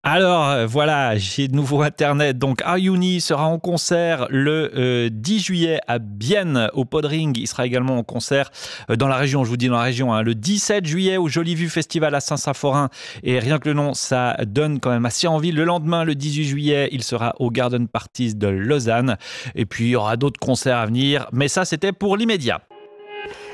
Alors voilà, j'ai de nouveau Internet. Donc Ayuni sera en concert le 10 juillet à Bienne au Podring. Il sera également en concert dans la région, je vous dis dans la région, hein, le 17 juillet au Jolie Vue Festival à Saint-Symphorien. Et rien que le nom, ça donne quand même assez envie. Le lendemain, le 18 juillet, il sera au Garden Parties de Lausanne. Et puis il y aura d'autres concerts à venir. Mais ça, c'était pour l'immédiat.